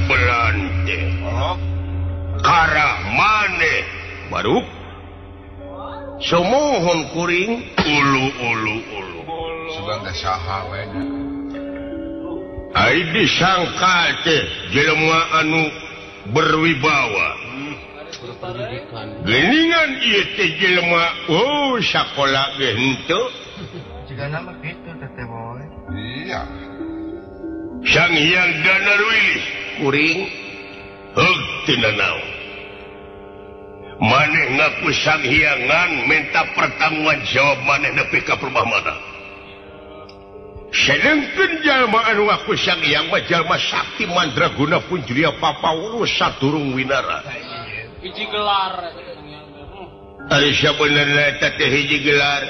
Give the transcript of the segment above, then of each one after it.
belante kara maneh baru semohon kuring ulu sebagai saha we ai disangka teh jelema anu berwibawa geningan ieu teh jelema sakola ge henteu jigana mah kitu teh boy iya Sang Hyang Danarwili kuring heug teu nanaon maneh ngaku Sang Hyangan minta pertanggungan jawab maneh nepi ka perumahan sedengkeun jalma anu ngaku Sang Hyang mah jalma sakti mandraguna pun julia papawuluh saturung winara hiji gelar ari sabenerna eta teh hiji gelar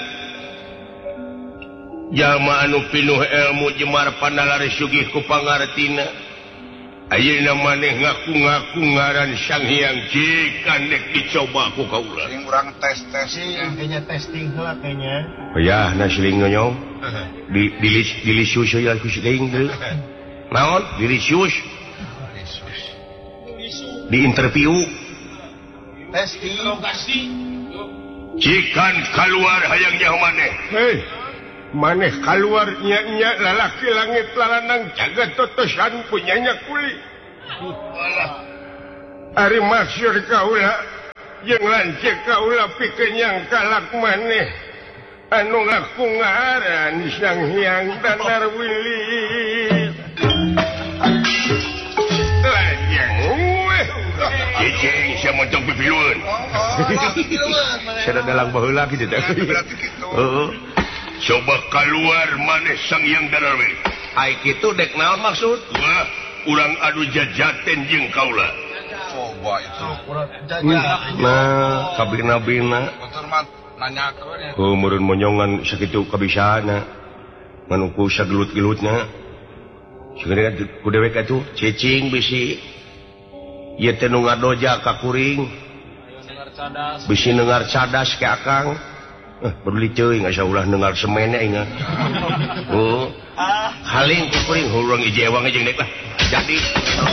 jalma anu pinuh ilmu jemar panalari sugih ku pangartina ayeuna maneh ngaku-ngaku ngaran Sang Hyang jika nek dicoba ku kaula sing urang tes kayaknya testing heula kayaknya ya nasling nyong dilisius ya ku sing deui naon dilisius di interview testing lokasi jikan keluar hayang nyaho maneh maneh keluar nya lalaki langit lalanang jaga totosan punyanya kuli ari maksud kaula jeung lancik kaula pikeun yang kalak maneh anu ngaku ngaran Sang Hyang Danarwili lajeng we cicing sia moncong pipilueun sada dalang baheula kitu teh heeh coba keluar maneh Sang Hyang Danarwili ai kitu dek naon maksud wah urang adu jajaten jeung kaula coba itu nah kabina-bina motor mah nanyakeun ya meureun monyongan sakitu kabisaana manuku sagelut-gelutna sebenarnya ku dewek atuh cicing bisi ieu teh nu ngadoja ka kuring bisi neungar cadas ke akang peduli ceuing asa ulah neungar semene ingat haling ku kuring hurang ije ewang jeung dek lah jadi